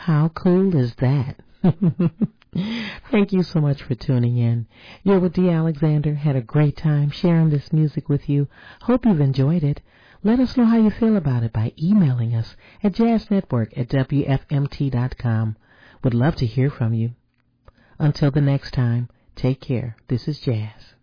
How cool is that? Thank you so much for tuning in. You're with Dee Alexander. Had a great time sharing this music with you. Hope you've enjoyed it. Let us know how you feel about it by emailing us at jazznetwork@wfmt.com. Would love to hear from you. Until the next time, take care. This is Jazz.